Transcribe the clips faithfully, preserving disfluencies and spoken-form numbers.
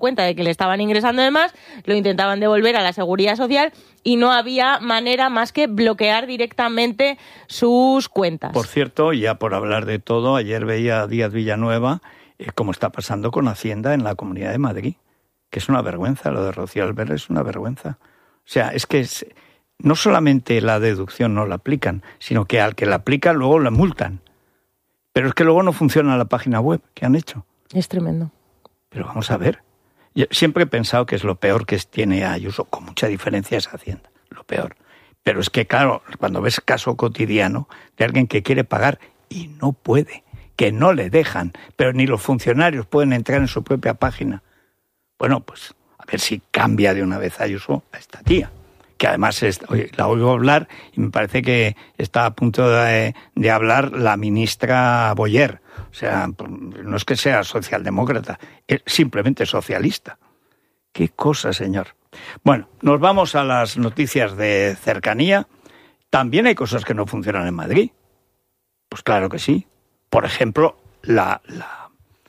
cuenta de que le estaban ingresando de más, lo intentaban devolver a la Seguridad Social y no había manera más que bloquear directamente sus cuentas. Por cierto, ya por hablar de todo, ayer veía a Díaz Villanueva eh, cómo está pasando con Hacienda en la Comunidad de Madrid, que es una vergüenza, lo de Rocío Alber es una vergüenza. O sea, es que es, no solamente la deducción no la aplican, sino que al que la aplican luego la multan. Pero es que luego no funciona la página web que han hecho. Es tremendo. Pero vamos a ver. Yo siempre he pensado que es lo peor que tiene Ayuso, con mucha diferencia es Hacienda, lo peor. Pero es que, claro, cuando ves caso cotidiano de alguien que quiere pagar y no puede, que no le dejan, pero ni los funcionarios pueden entrar en su propia página. Bueno, pues a ver si cambia de una vez Ayuso a esta tía, que además es, la oigo hablar y me parece que está a punto de, de hablar la ministra Boyer. O sea, no es que sea socialdemócrata, es simplemente socialista. ¡Qué cosa, señor! Bueno, nos vamos a las noticias de cercanía. También hay cosas que no funcionan en Madrid. Pues claro que sí. Por ejemplo, la, la,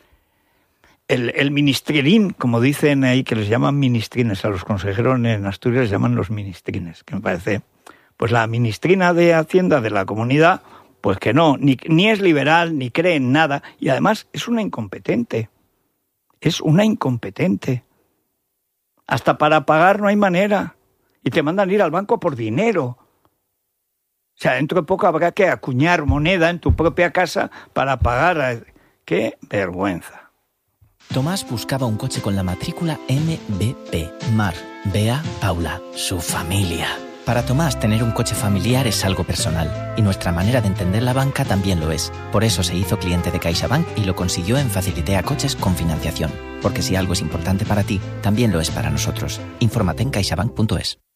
el, el ministrilín, como dicen ahí, que les llaman ministrines, a los consejeros en Asturias les llaman los ministrines, que me parece, pues la ministrina de Hacienda de la comunidad, pues que no, ni, ni es liberal, ni cree en nada, y además es una incompetente. Es una incompetente. Hasta para pagar no hay manera. Y te mandan ir al banco por dinero. O sea, dentro de poco habrá que acuñar moneda en tu propia casa para pagar. ¡Qué vergüenza! Tomás buscaba un coche con la matrícula M B P. Mar, Bea, Paula, su familia. Para Tomás, tener un coche familiar es algo personal, y nuestra manera de entender la banca también lo es. Por eso se hizo cliente de CaixaBank y lo consiguió en Facilitea Coches con financiación. Porque si algo es importante para ti, también lo es para nosotros. Infórmate en caixabank punto es.